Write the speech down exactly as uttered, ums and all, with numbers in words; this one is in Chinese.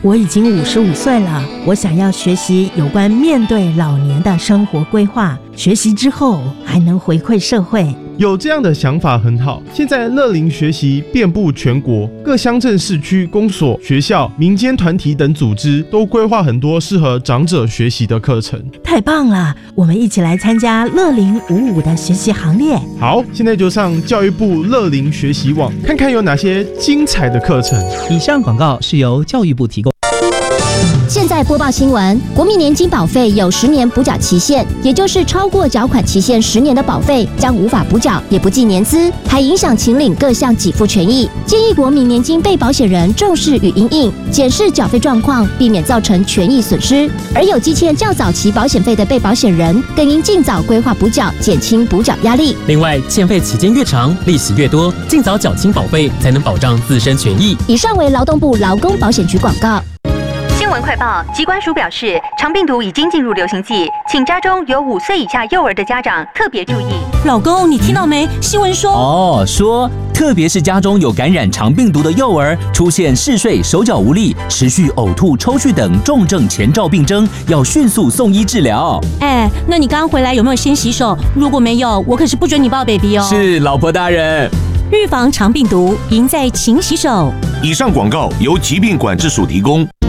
我已经五十五岁了，我想要学习有关面对老年的生活规划，学习之后还能回馈社会。 有这样的想法很好。现在乐龄学习遍布全国，各乡镇市区公所、学校、民间团体等组织都规划很多适合长者学习的课程。 太棒了，我们一起来参加乐龄五五的学习行列。 好，现在就上教育部乐龄学习网，看看有哪些精彩的课程。 以上广告是由教育部提供。 现在播报新闻，国民年金保费有十年补缴期限，也就是超过缴款期限十年的保费将无法补缴，也不计年资，还影响请领各项给付权益。建议国民年金被保险人重视与因应，检视缴费状况，避免造成权益损失。而有积欠较早期保险费的被保险人，更应尽早规划补缴，减轻补缴压力。 另外，欠费期间越长，利息越多，尽早缴清保费，才能保障自身权益。 以上为劳动部劳工保险局广告。 新闻快报，疾管署表示，肠病毒已经进入流行季，请家中有五岁以下幼儿的家长特别注意。 老公，你听到没？新闻说哦，说特别是家中有感染肠病毒的幼儿，出现嗜睡、手脚无力、持续呕吐、抽搐等重症前兆病征，要迅速送医治疗。 哎，那你刚刚回来有没有先洗手？如果没有，我可是不准你抱 baby 哦。 是，老婆大人。 预防肠病毒，赢在勤洗手。 以上广告由疾病管制署提供。